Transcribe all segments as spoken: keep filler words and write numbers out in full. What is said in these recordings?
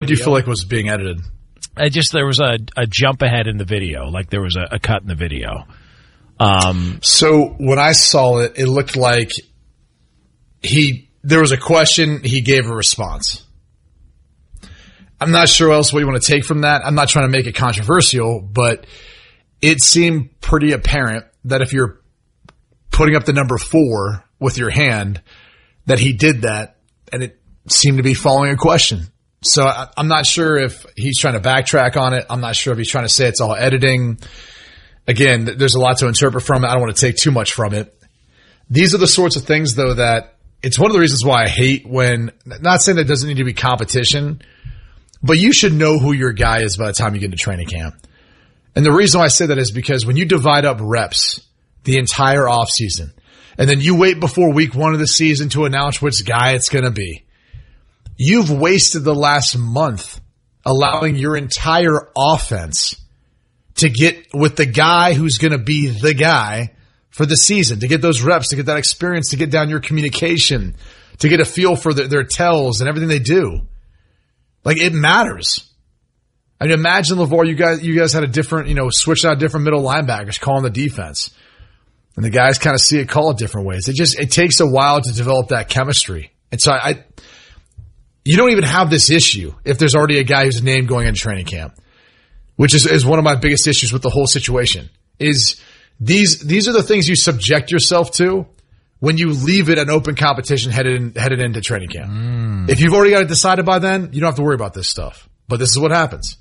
What do you feel like was being edited? I just there was a, a jump ahead in the video, like there was a, a cut in the video. Um, so when I saw it, it looked like he there was a question, he gave a response. I'm not sure else what you want to take from that. I'm not trying to make it controversial, but it seemed pretty apparent that if you're putting up the number four with your hand, that he did that, and it seemed to be following a question. So I, I'm not sure if he's trying to backtrack on it. I'm not sure if he's trying to say it's all editing. Again, there's a lot to interpret from it. I don't want to take too much from it. These are the sorts of things, though, that it's one of the reasons why I hate when, not saying that doesn't need to be competition, but you should know who your guy is by the time you get into training camp. And the reason why I say that is because when you divide up reps the entire offseason, and then you wait before week one of the season to announce which guy it's going to be, you've wasted the last month allowing your entire offense to get with the guy who's going to be the guy for the season, to get those reps, to get that experience, to get down your communication, to get a feel for their, their tells and everything they do. Like, it matters. I mean, imagine, LeVar, you guys, you guys had a different, you know, switched out different middle linebackers calling the defense. And the guys kind of see it called different ways. It just, it takes a while to develop that chemistry. And so I, I you don't even have this issue if there's already a guy who's named going into training camp, which is, is one of my biggest issues with the whole situation. Is these, these are the things you subject yourself to when you leave it an open competition headed in, headed into training camp. Mm. If you've already got it decided by then, you don't have to worry about this stuff. But this is what happens.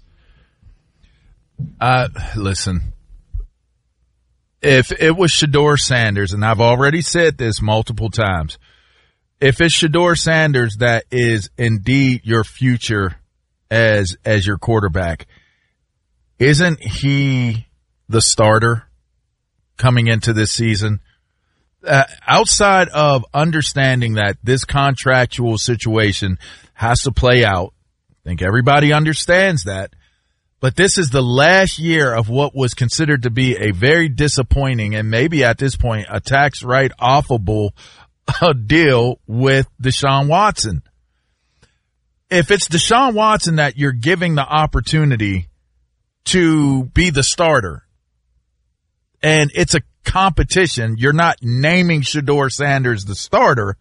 Uh, listen, if it was Shedeur Sanders, and I've already said this multiple times, if it's Shedeur Sanders that is indeed your future as as your quarterback, isn't he the starter coming into this season? Uh, outside of understanding that this contractual situation has to play out, I think everybody understands that. But this is the last year of what was considered to be a very disappointing and maybe at this point a tax write-offable uh, deal with Deshaun Watson. If it's Deshaun Watson that you're giving the opportunity to be the starter and it's a competition, you're not naming Shedeur Sanders the starter,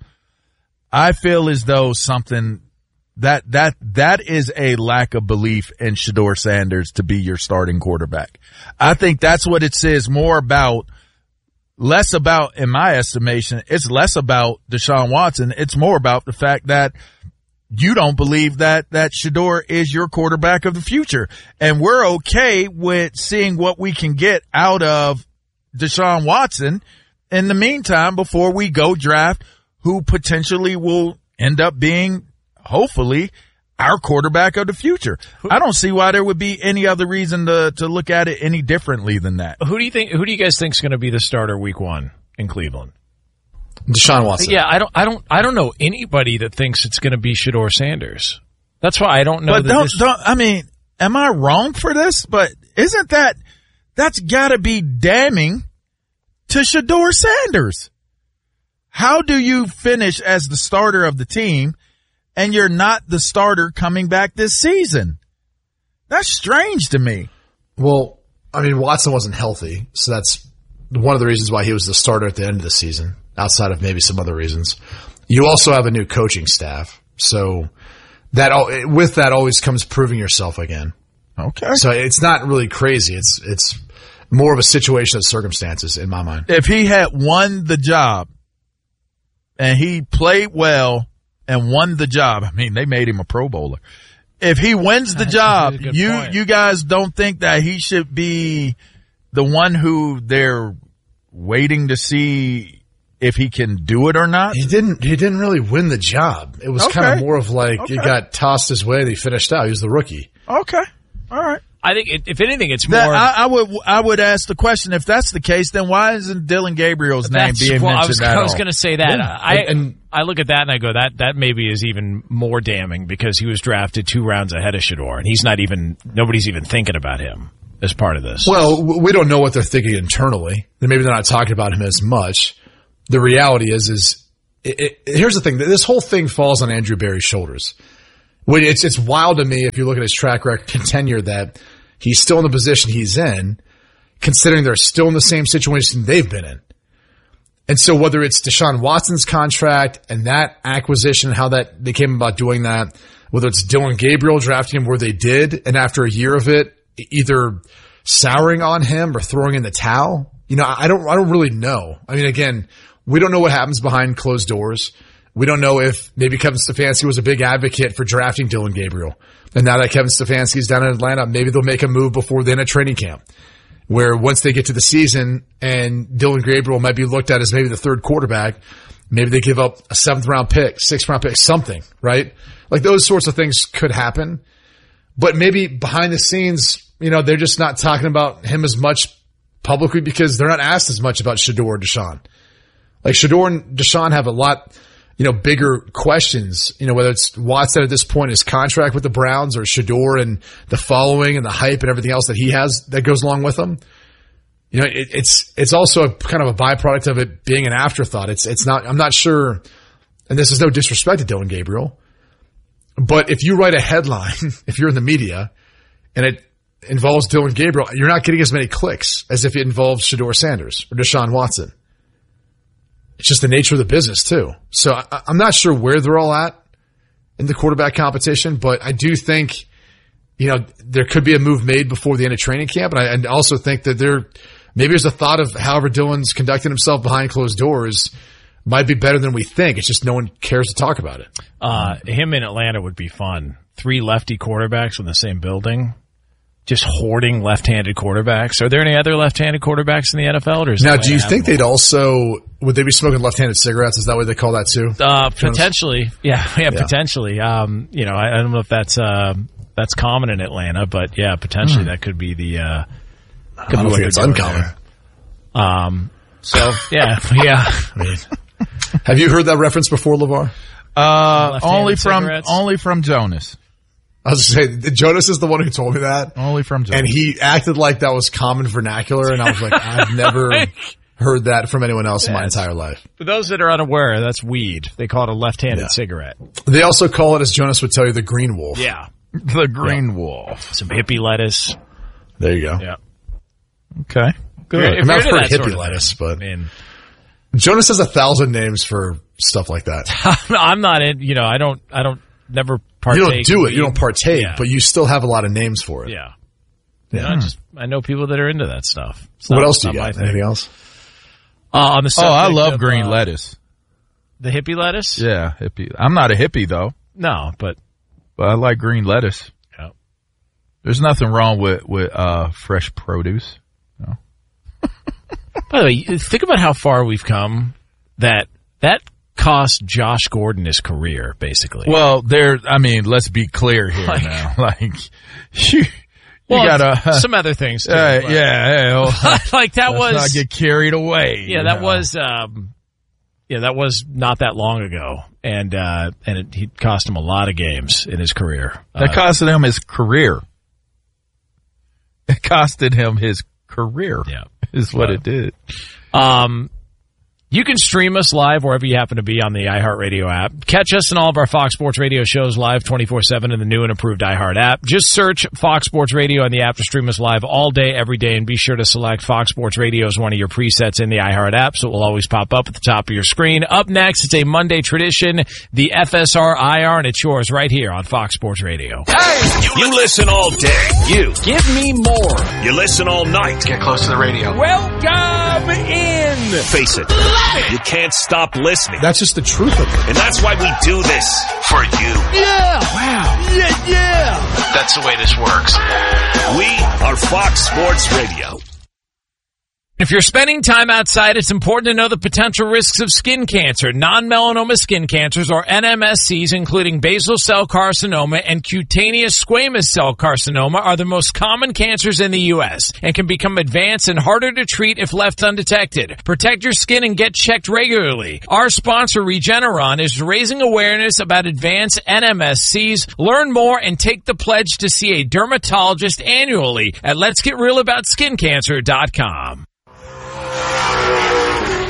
I feel as though something that that that is a lack of belief in Shedeur Sanders to be your starting quarterback. I think that's what it says more about, less about, in my estimation, it's less about Deshaun Watson. It's more about the fact that you don't believe that that Shedeur is your quarterback of the future. And we're okay with seeing what we can get out of Deshaun Watson in the meantime before we go draft who potentially will end up being, hopefully, our quarterback of the future. I don't see why there would be any other reason to to look at it any differently than that. Who do you think? Who do you guys think is going to be the starter week one in Cleveland? Deshaun Watson. Yeah, I don't, I don't, I don't know anybody that thinks it's going to be Shedeur Sanders. That's why I don't know. But that don't, this... don't. I mean, am I wrong for this? But isn't that that's got to be damning to Shedeur Sanders? How do you finish as the starter of the team and you're not the starter coming back this season? That's strange to me. Well, I mean, Watson wasn't healthy, so that's one of the reasons why he was the starter at the end of the season, outside of maybe some other reasons. You also have a new coaching staff, so that with that always comes proving yourself again. Okay. So it's not really crazy. It's it's more of a situation of circumstances in my mind. If he had won the job and he played well and won the job, I mean, they made him a Pro Bowler. If he wins the That's job, a you point. you guys don't think that he should be the one who they're waiting to see if he can do it or not? He didn't. He didn't really win the job. It was Okay. kind of more of like Okay. it got tossed his way and he finished out. He was the rookie. Okay, all right. I think, it, if anything, it's more. That, I, I would I would ask the question, if that's the case, then why isn't Dylan Gabriel's name That's- being well, I mentioned was, at I was all? going to say that. Yeah. I And- and- I look at that and I go, that that maybe is even more damning because he was drafted two rounds ahead of Shedeur, and he's not even, nobody's even thinking about him as part of this. Well, w- we don't know what they're thinking internally. Maybe they're not talking about him as much. The reality is, is it, it, here's the thing. This whole thing falls on Andrew Berry's shoulders. When it's it's wild to me if you look at his track record and tenure that he's still in the position he's in, considering they're still in the same situation they've been in. And so whether it's Deshaun Watson's contract and that acquisition and how that they came about doing that, whether it's Dillon Gabriel drafting him where they did, and after a year of it, either souring on him or throwing in the towel, you know, I don't I don't really know. I mean, again, we don't know what happens behind closed doors. We don't know if maybe Kevin Stefanski was a big advocate for drafting Dillon Gabriel. And now that Kevin Stefanski is down in Atlanta, maybe they'll make a move before the end of training camp, where once they get to the season and Dillon Gabriel might be looked at as maybe the third quarterback, maybe they give up a seventh round pick, sixth round pick, something, right? Like those sorts of things could happen. But maybe behind the scenes, you know, they're just not talking about him as much publicly because they're not asked as much about Shedeur or Deshaun. Like Shedeur and Deshaun have a lot, you know, bigger questions, you know, whether it's Watson at this point, his contract with the Browns, or Shedeur and the following and the hype and everything else that he has that goes along with him. You know, it, it's, it's also a kind of a byproduct of it being an afterthought. It's, it's not, I'm not sure, and this is no disrespect to Dillon Gabriel, but if you write a headline, if you're in the media and it involves Dillon Gabriel, you're not getting as many clicks as if it involves Shedeur Sanders or Deshaun Watson. It's just the nature of the business too. So I, I'm not sure where they're all at in the quarterback competition, but I do think, you know, there could be a move made before the end of training camp. And I and also think that there, maybe there's a thought of however Dillon's conducting himself behind closed doors might be better than we think. It's just no one cares to talk about it. Uh, him in Atlanta would be fun. Three lefty quarterbacks in the same building. Just hoarding left-handed quarterbacks. Are there any other left-handed quarterbacks in the N F L? Or is now, do you think they'd also, would they be smoking left-handed cigarettes? Is that what they call that too? Uh, potentially. Yeah, yeah, yeah, potentially. Um, you know, I, I don't know if that's, uh, that's common in Atlanta, but yeah, potentially mm. that could be the, uh, could I don't think it's uncommon. There. Um, so yeah, yeah. I mean, have you heard that reference before, LeVar? Uh, only from, cigarettes? only from Jonas. I was going to say, Jonas is the one who told me that. Only from Jonas. And he acted like that was common vernacular, and I was like, I've never heard that from anyone else yeah, in my entire life. For those that are unaware, that's weed. They call it a left-handed yeah. cigarette. They also call it, as Jonas would tell you, the green wolf. Yeah. The green yeah. wolf. Some hippie lettuce. There you go. Yeah. Okay. Good. I've not heard hippie sort of lettuce, but I mean, Jonas has a thousand names for stuff like that. I'm not in, you know, I don't, I don't, never partake. You don't do it. You don't partake, yeah. but you still have a lot of names for it. Yeah. Yeah. You know, I just, I know people that are into that stuff. What not, else do you got? Anything else? Uh, on the oh, I love of, green uh, lettuce. The hippie lettuce? Yeah, hippie. I'm not a hippie though. No, but. But I like green lettuce. Yeah. There's nothing wrong with, with, uh, fresh produce. No. By the way, think about how far we've come that, that cost Josh Gordon his career, basically. Well, there, I mean, let's be clear here like, now. Like, you, you well, gotta. Uh, some other things too. Uh, yeah, yeah. Well, like that was. Not get carried away. Yeah, that know? was, um, yeah, that was not that long ago. And, uh, and it, he cost him a lot of games in his career. That uh, costed him his career. It costed him his career. Yeah. Is what it did. Um, you can stream us live wherever you happen to be on the iHeartRadio app. Catch us in all of our Fox Sports Radio shows live twenty-four seven in the new and improved iHeart app. Just search Fox Sports Radio on the app to stream us live all day, every day, and be sure to select Fox Sports Radio as one of your presets in the iHeart app, so it will always pop up at the top of your screen. Up next, it's a Monday tradition, the F S R I R, and it's yours right here on Fox Sports Radio. Hey! You, you listen all day. You. Give me more. You listen all night. Get close to the radio. Welcome in. Face it. You can't stop listening. That's just the truth of it. And that's why we do this. For you. Yeah. Wow. Yeah, yeah. That's the way this works. We are Fox Sports Radio. If you're spending time outside, it's important to know the potential risks of skin cancer. Non-melanoma skin cancers, or N M S Cs, including basal cell carcinoma and cutaneous squamous cell carcinoma, are the most common cancers in the U S and can become advanced and harder to treat if left undetected. Protect your skin and get checked regularly. Our sponsor, Regeneron, is raising awareness about advanced N M S Cs. Learn more and take the pledge to see a dermatologist annually at lets get real about skin cancer dot com.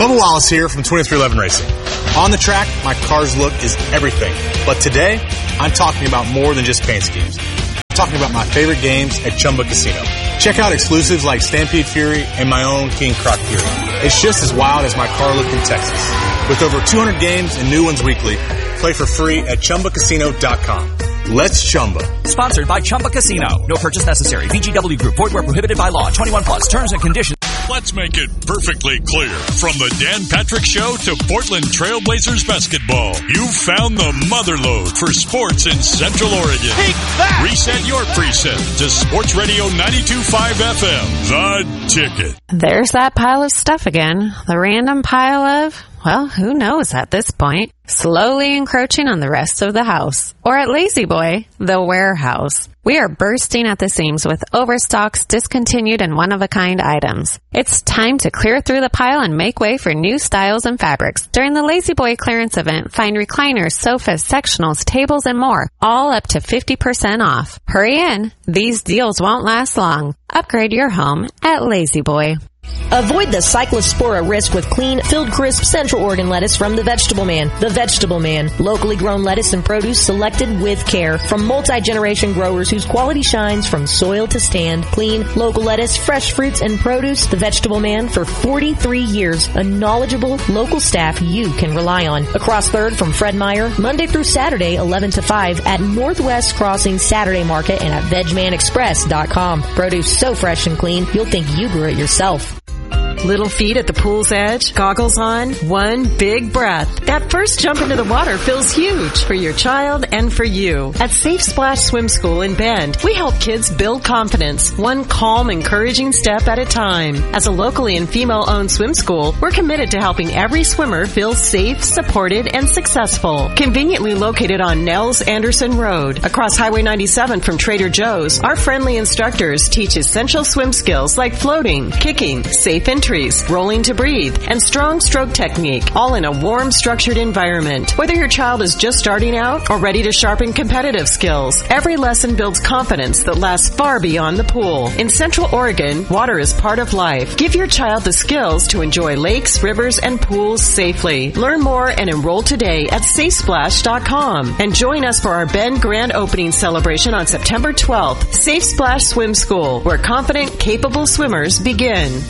Bubba Wallace here from twenty-three eleven Racing. On the track, my car's look is everything. But today, I'm talking about more than just paint schemes. I'm talking about my favorite games at Chumba Casino. Check out exclusives like Stampede Fury and my own King Croc Fury. It's just as wild as my car look in Texas. With over two hundred games and new ones weekly, play for free at Chumba Casino dot com. Let's Chumba. Sponsored by Chumba Casino. No purchase necessary. V G W Group. Void where prohibited by law. twenty-one plus. Terms and conditions. Let's make it perfectly clear. From the Dan Patrick Show to Portland Trailblazers basketball, you found the motherlode for sports in Central Oregon. Take that! Reset your preset to Sports Radio ninety-two point five F M. The Ticket. There's that pile of stuff again. The random pile of, well, who knows at this point, slowly encroaching on the rest of the house. Or at Lazy Boy, the warehouse. We are bursting at the seams with overstocks, discontinued, and one-of-a-kind items. It's time to clear through the pile and make way for new styles and fabrics. During the Lazy Boy clearance event, find recliners, sofas, sectionals, tables, and more, all up to fifty percent off. Hurry in. These deals won't last long. Upgrade your home at Lazy Boy. Avoid the cyclospora risk with clean, filled, crisp Central Oregon lettuce from The Vegetable Man. The Vegetable Man. Locally grown lettuce and produce selected with care from multi-generation growers whose quality shines from soil to stand. Clean, local lettuce, fresh fruits, and produce. The Vegetable Man for forty-three years. A knowledgeable, local staff you can rely on. Across third from Fred Meyer, Monday through Saturday, eleven to five at Northwest Crossing Saturday Market and at veg man express dot com. Produce so fresh and clean, you'll think you grew it yourself. Little feet at the pool's edge, goggles on, one big breath. That first jump into the water feels huge for your child and for you. At Safe Splash Swim School in Bend, we help kids build confidence, one calm, encouraging step at a time. As a locally and female-owned swim school, we're committed to helping every swimmer feel safe, supported, and successful. Conveniently located on Nels Anderson Road, across Highway ninety-seven from Trader Joe's, our friendly instructors teach essential swim skills like floating, kicking, safe entry, rolling to breathe, and strong stroke technique, all in a warm, structured environment. Whether your child is just starting out or ready to sharpen competitive skills, every lesson builds confidence that lasts far beyond the pool. In Central Oregon, water is part of life. Give your child the skills to enjoy lakes, rivers, and pools safely. Learn more and enroll today at safe splash dot com. And join us for our Bend grand opening celebration on September twelfth. Safe Splash Swim School, where confident, capable swimmers begin.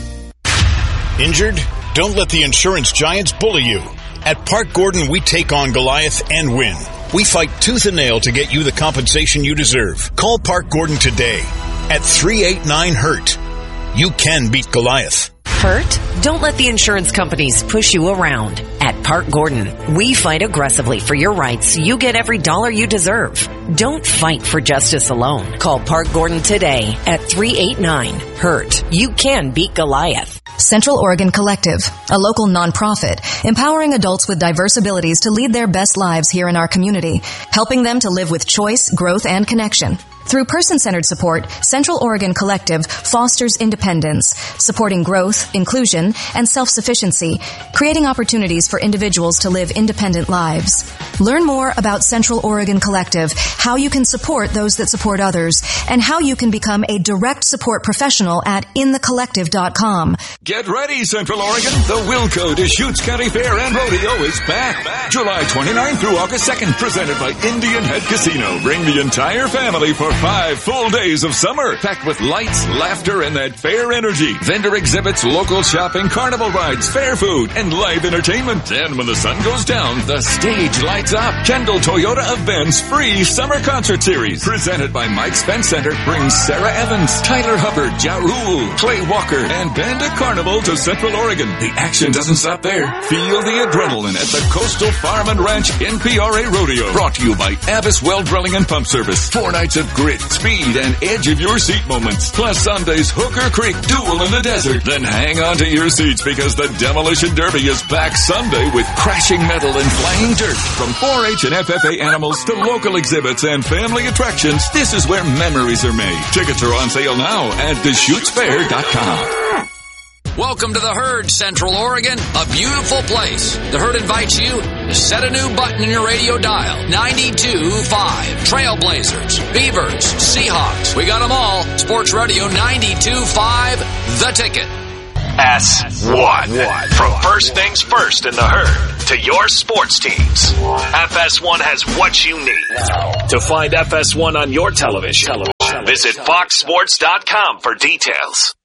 Injured? Don't let the insurance giants bully you. At Park Gordon, we take on Goliath and win. We fight tooth and nail to get you the compensation you deserve. Call Park Gordon today at three eight nine hurt. You can beat Goliath. Hurt? Don't let the insurance companies push you around. At Park Gordon, we fight aggressively for your rights so you get every dollar you deserve. Don't fight for justice alone. Call Park Gordon today at three eight nine hurt. You can beat Goliath. Central Oregon Collective, a local nonprofit, empowering adults with diverse abilities to lead their best lives here in our community, helping them to live with choice, growth, and connection. Through person-centered support, Central Oregon Collective fosters independence, supporting growth, inclusion, and self-sufficiency, creating opportunities for individuals to live independent lives. Learn more about Central Oregon Collective, how you can support those that support others, and how you can become a direct support professional at in the collective dot com. Get ready, Central Oregon. The Wilco Deschutes County Fair and Rodeo is back. July twenty-ninth through August second, presented by Indian Head Casino. Bring the entire family for five full days of summer, packed with lights, laughter, and that fair energy. Vendor exhibits, local shopping, carnival rides, fair food, and live entertainment. And when the sun goes down, the stage lights up. Kendall Toyota of Ben's free summer concert series, presented by Mike Spence Center, brings Sarah Evans, Tyler Hubbard, Ja Rule, Clay Walker, and Band of Carnival to Central Oregon. The action doesn't stop there. Feel the adrenaline at the Coastal Farm and Ranch N P R A Rodeo. Brought to you by Abbas Well Drilling and Pump Service. Four nights of grit, speed, and edge of your seat moments. Plus Sunday's Hooker Creek Duel in the Desert. Then hang on to your seats because the Demolition Derby is back Sunday with crashing metal and flying dirt. From four H and F F A animals to local exhibits and family attractions, this is where memories are made. Tickets are on sale now at deschutes fair dot com. Welcome to the Herd, Central Oregon, a beautiful place. The Herd invites you to set a new button in your radio dial. ninety-two point five. Trailblazers, Beavers, Seahawks. We got them all. Sports Radio ninety-two point five, The Ticket. S one. From first things first in the herd to your sports teams, F S one has what you need. To find F S one on your television, visit fox sports dot com for details.